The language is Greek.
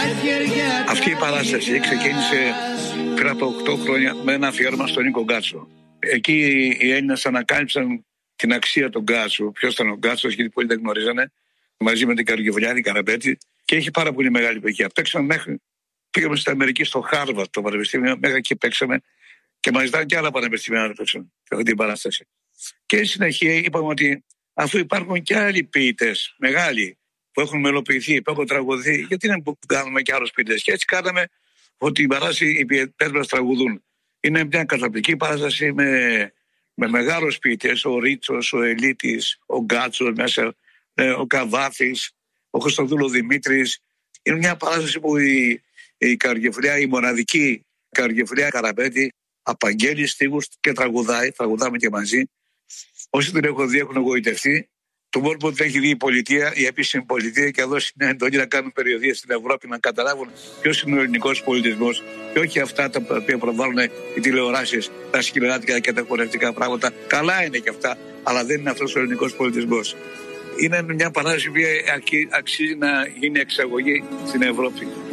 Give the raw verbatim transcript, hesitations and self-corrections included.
Αυτή η παράσταση ξεκίνησε πριν από οκτώ χρόνια με ένα αφιέρωμα στον Νίκο Γκάτσο. Εκεί οι Έλληνες ανακάλυψαν την αξία του Γκάτσου. Ποιος ήταν ο Γκάτσος, γιατί πολλοί δεν γνωρίζανε, μαζί με την Καργεβουλιάδη, Καραπέτη, και έχει πάρα πολύ μεγάλη επιτυχία. Παίξαμε μέχρι, πήγαμε στην Αμερική, στο Χάρβαρντ, το πανεπιστήμιο, μέχρι εκεί παίξαμε και μας ζητάνε και άλλα πανεπιστήμια να παίξουν αυτή την παράσταση. Και στη συνεχεία είπαμε ότι αφού υπάρχουν και άλλοι ποιητές μεγάλοι που έχουν μελοποιηθεί, που έχουν τραγουδηθεί, γιατί δεν κάνουμε και άλλους ποιητές? Και έτσι κάναμε ότι η παράσταση, οι ποιητές μας τραγουδούν. Είναι μια καταπληκτική παράσταση με, με μεγάλους ποιητές, ο Ρίτσος, ο Ελίτης, ο Γκάτσος, μέσα, ο Καβάθης, ο Κωνσταντούλο Δημήτρης. Είναι μια παράσταση που η, η Καργεφλιά, η μοναδική Καργεφλιά Καραπέτη, απαγγέλει στίχους και τραγουδάει, τραγουδάμε και μαζί. Όσοι την έχουν δει έχουν εγωιτευτεί. Το μόνο που δεν έχει δει η πολιτεία, η επίσημη πολιτεία, και δώσει μια εντολή να κάνουν περιοδίες στην Ευρώπη, να καταλάβουν ποιος είναι ο ελληνικός πολιτισμός και όχι αυτά τα οποία προβάλλουν οι τηλεοράσεις, τα σκυλεράδικα και τα χορευτικά πράγματα. Καλά είναι και αυτά, αλλά δεν είναι αυτός ο ελληνικός πολιτισμός. Είναι μια παράδοση που αξίζει να γίνει εξαγωγή στην Ευρώπη.